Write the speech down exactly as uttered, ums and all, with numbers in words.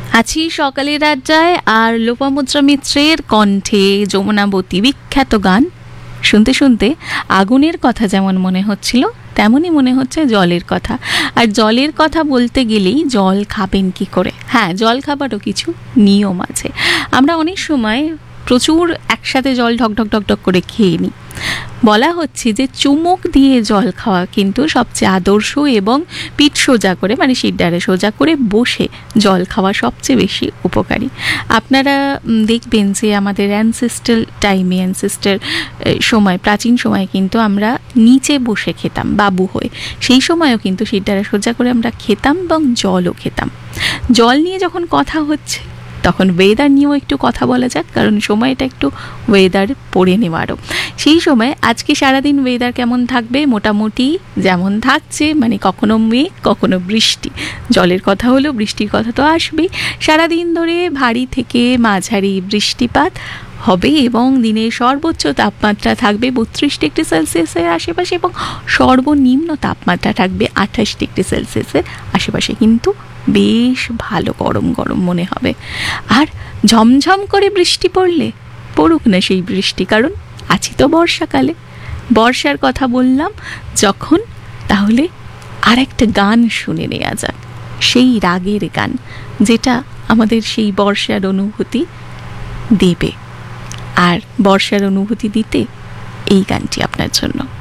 আছি সকালের আড্ডায়, আর লোপামুদ্রা মিত্রের কণ্ঠে যমুনাবতী বিখ্যাত গান শুনতে শুনতে আগুনের কথা যেমন মনে হচ্ছিল, তেমনই মনে হচ্ছে জলের কথা। আর জলের কথা বলতে গেলেই জল খাবেন কি করে? হ্যাঁ, জল খাবারও কিছু নিয়ম আছে। আমরা অনেক সময় প্রচুর একসাথে জল ঢক ঢক ঢক ঢক করে খেয়ে নিই। বলা হচ্ছে যে চুমুক দিয়ে জল খাওয়া কিন্তু সবচেয়ে আদর্শ, এবং পিঠ সোজা করে, মানে শিরদাঁড়ে সোজা করে বসে জল খাওয়া সবচেয়ে বেশি উপকারী। আপনারা দেখবেন যে আমাদের অ্যানসেস্টার টাইমে, অ্যানসেস্টার সময়, প্রাচীন সময়ে কিন্তু আমরা নিচে বসে খেতাম বাবু হয়ে। সেই সময়ও কিন্তু শিরদাঁড়ে সোজা করে আমরা খেতাম এবং জলও খেতাম। জল নিয়ে যখন কথা হচ্ছে, তখন ওয়েদার নিয়েও একটু কথা বলা যাক, কারণ সময়টা একটু ওয়েদার পড়ে নেওয়ারও। সেই সময় আজকে সারাদিন ওয়েদার কেমন থাকবে? মোটামুটি যেমন থাকছে, মানে কখনো মেঘ কখনো বৃষ্টি। জলের কথা হলো, বৃষ্টির কথা তো আসবেই। সারাদিন ধরে ভারী থেকে মাঝারি বৃষ্টিপাত হবে এবং দিনের সর্বোচ্চ তাপমাত্রা থাকবে বত্রিশ ডিগ্রি সেলসিয়াসের আশেপাশে এবং সর্বনিম্ন তাপমাত্রা থাকবে আঠাশ ডিগ্রি সেলসিয়াসের আশেপাশে। কিন্তু বেশ ভালো গরম গরম মনে হবে। আর ঝমঝম করে বৃষ্টি পড়লে পড়ুক না সেই বৃষ্টি, কারণ আছি তো বর্ষাকালে। বর্ষার কথা বললাম যখন, তাহলে আর একটা গান শুনে নেওয়া যাক, সেই রাগের গান যেটা আমাদের সেই বর্ষার অনুভূতি দেবে। আর বর্ষার অনুভূতি দিতে এই গানটি আপনার জন্য।